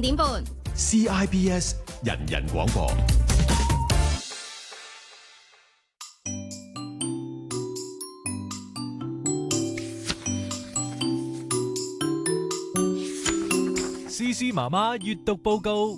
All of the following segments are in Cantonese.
點半 CIBS 人人廣播。 思思媽媽閱讀報告。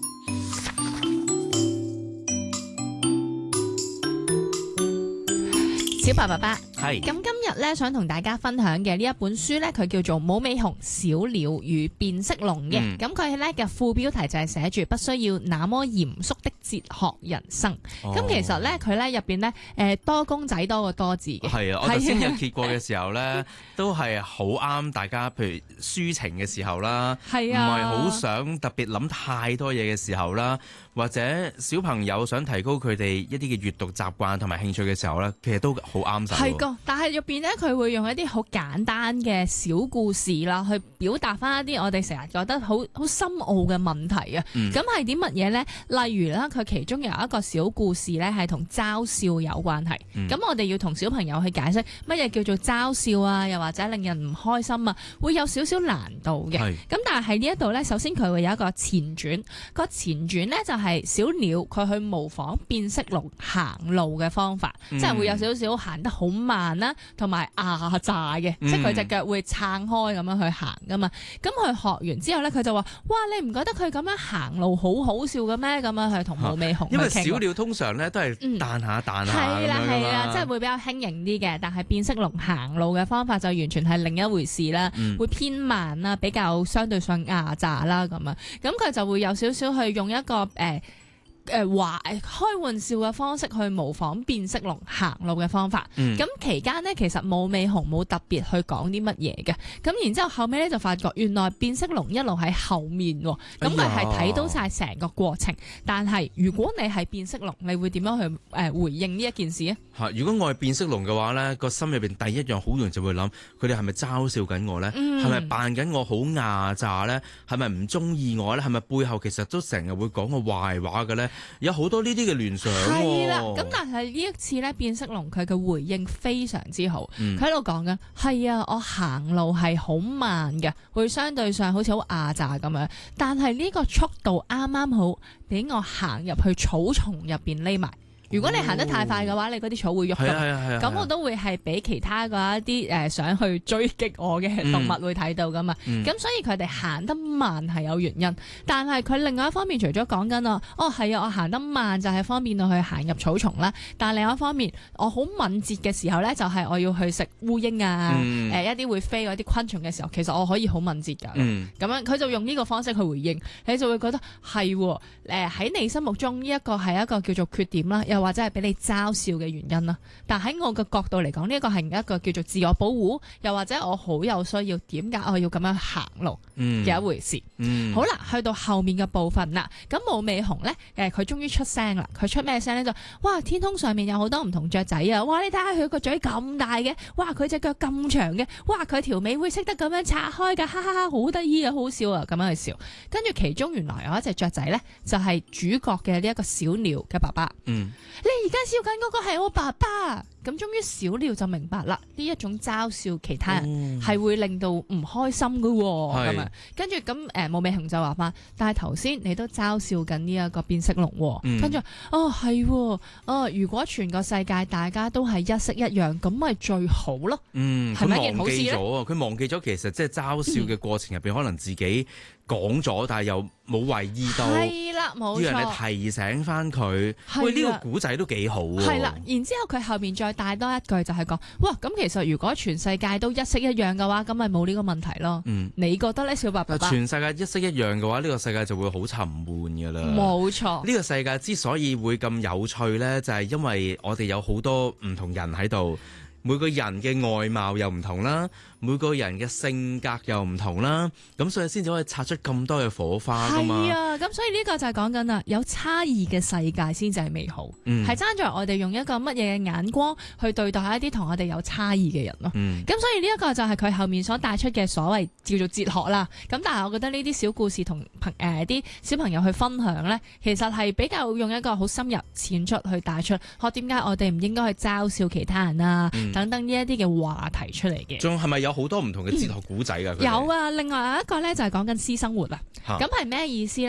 小白爸爸， 係咁今日咧想同大家分享嘅呢一本書咧，佢叫做《冇尾熊小鳥與變色龍》嘅。咁佢咧嘅副標題就係寫住不需要那麼嚴肅的哲學人生。咁其實咧佢咧入邊咧多公仔多過多字嘅。 係啊，我頭先有揭過嘅時候咧，都係好啱大家，譬如抒情嘅時候啦，唔係好想特別諗太多嘢嘅時候啦，或者小朋友想提高佢哋一啲嘅閱讀習慣同埋興趣嘅時候咧，其實都好啱晒。 係個，但係入邊咧佢會用一啲好簡單嘅小故事啦，去表達翻一啲我哋成日覺得好深奧嘅問題啊。咁係啲乜嘢咧？例如啦，佢其中有一個小故事咧，係同嘲笑有關係。咁我哋要同小朋友去解釋乜嘢叫做嘲笑啊，又或者令人唔開心啊，會有少少難度嘅。咁但係喺呢一度咧，首先佢會有一個前傳，個前傳咧就係小鳥佢去模仿變色龍行路嘅方法，即係會有少少行得好慢啦，同埋壓榨嘅，即係佢隻腳會撐開咁樣去行噶嘛。咁佢學完之後咧，佢就話：哇，你唔覺得佢咁樣行路好好笑嘅咩？咁樣去同冇尾熊去傾。 因為小鳥通常咧都係彈下彈下咁樣㗎嘛。 係啦，即係會比較輕盈啲嘅。但係變色龍行路嘅方法就完全係另一回事啦，會偏慢啦，比較相對上壓榨啦咁啊。咁佢就會有少少去用一個開玩笑嘅方式去模仿變色龍行路嘅方法。咁期間呢，其實冇尾熊冇特別去講啲乜嘢嘅。咁然之後後尾咧就發覺原來變色龍一路喺後面喎。咁佢係睇到晒成個過程。但係如果你係變色龍，你會點樣去回應呢一件事咧？ 如果我係變色龍嘅話咧，個心入邊第一樣好容易就會諗，佢哋係咪嘲笑緊我咧？係咪扮緊我好壓榨咧？係咪唔中意我咧？係咪背後其實都成日會講我壞話嘅咧？有好多呢啲嘅聯想喎。 係啦，咁但係呢一次咧，變色龍佢嘅回應非常之好。佢喺度講緊係啊，我行路係好慢嘅，會相對上好似好壓榨咁樣，但係呢個速度啱啱好俾我行入去草叢入邊匿埋。如果你行得太快嘅話，你嗰啲草會喐㗎，咁我都會係俾其他嗰一啲想去追擊我嘅動物會睇到噶嘛。咁所以佢哋行得慢係有原因，但係佢另外一方面除咗講緊係啊，我行得慢就係方便到去行入草叢啦。但係另外一方面，我好敏捷嘅時候咧，就係我要去食烏蠅啊，一啲會飛嗰啲昆蟲嘅時候，其實我可以好敏捷㗎。咁樣佢就用呢個方式去回應，你就會覺得係喺你心目中呢一個係一個叫做缺點啦。又或者係俾你嘲笑嘅原因啦，但喺我嘅角度嚟講，呢一個係一個叫做自我保護，又或者我好有需要，點解我要咁樣行路嘅一回事。好啦，去到後面嘅部分啦，咁冇尾熊咧，佢終於出聲啦。佢出咩聲咧？就哇，天空上面有好多唔同雀仔啊！哇，你睇下佢個嘴咁大嘅，哇，佢隻腳咁長嘅，哇，佢條尾會識得咁樣拆開㗎，哈哈哈，好得意啊，好笑啊，咁樣去笑。跟住其中原來有一隻雀仔咧，就係主角嘅呢一個小鳥嘅爸爸。你而家笑緊嗰個係我爸爸，咁終於小鳥就明白啦，呢一種嘲笑其他人係會令到唔開心噶喎。咁啊，跟住咁冇尾熊就話翻，但係頭先你都嘲笑緊呢一個變色龍，跟住如果全個世界大家都係一式一樣，咁咪最好咯。係咪一件好事咧？ 佢忘記咗其實即係嘲笑嘅過程入邊，可能自己講咗，但係又冇為意到。係啦，冇錯。要人哋提醒翻佢，喂，呢個古仔都幾好喎。係啦， 然之後佢後面再帶多一句就係講，哇，咁其實如果全世界都一式一樣嘅話，咁咪冇呢個問題咯。你覺得咧，小白爸爸？ 全世界一式一樣嘅話，呢個世界就會好沉悶㗎啦。 冇錯。呢個世界之所以會咁有趣咧，就係因為我哋有好多唔同人喺度。每個人嘅外貌又唔同啦，每個人嘅性格又唔同啦，咁所以先至可以擦出咁多嘅火花噶嘛。係啊， 咁所以呢個就係講緊啦，有差異嘅世界先至係美好，係爭在我哋用一個乜嘢嘅眼光去對待一啲同我哋有差異嘅人咯。咁所以呢一個就係佢後面所帶出嘅所謂叫做哲學啦。咁但係我覺得呢啲小故事同啲小朋友去分享咧，其實係比較用一個好深入淺出去帶出，學點解我哋唔應該去嘲笑其他人啊。等等呢一啲嘅話題出嚟嘅， 仲係咪有好多唔同嘅哲學古仔㗎？ 有啊，另外一個咧就係講緊私生活啊。咁係咩意思咧？